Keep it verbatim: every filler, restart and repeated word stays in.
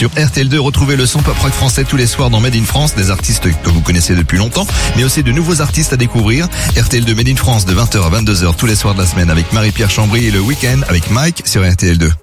Sur R T L deux, retrouvez le son pop rock français tous les soirs dans Made in France, des artistes que vous connaissez depuis longtemps, mais aussi de nouveaux artistes à découvrir. R T L deux Made in France de vingt heures à vingt-deux heures tous les soirs de la semaine avec Marie-Pierre Chambry et le week-end avec Mike sur R T L deux.